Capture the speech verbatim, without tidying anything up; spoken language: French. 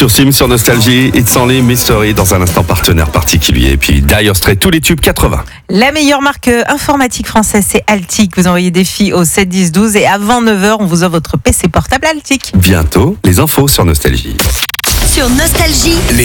Sur Sim, sur Nostalgie, It's Only Mystery, dans un instant partenaire particulier. Et puis Dire Straits, tous les tubes quatre-vingts. La meilleure marque informatique française, c'est Altic. Vous envoyez des filles au sept dix douze et avant neuf heures, on vous offre votre P C portable Altic. Bientôt, les infos sur Nostalgie. Sur Nostalgie.